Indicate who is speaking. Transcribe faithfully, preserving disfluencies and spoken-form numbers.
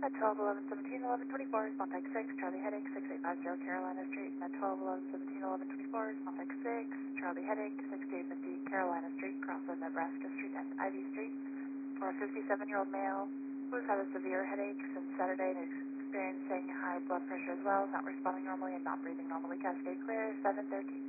Speaker 1: Med twelve eleven seventeen eleven twenty-four, response type six, Charlie Headache, six eight five zero Carolina Street. Med twelve eleven seventeen eleven twenty-four, response type six, Charlie Headache, six eight fifty Carolina Street, Crossroad Nebraska Street and Ivy Street. For a fifty-seven-year-old male who's had a severe headache since Saturday and is experiencing high blood pressure as well, not responding normally and not breathing normally. Cascade clear, seven thirteen.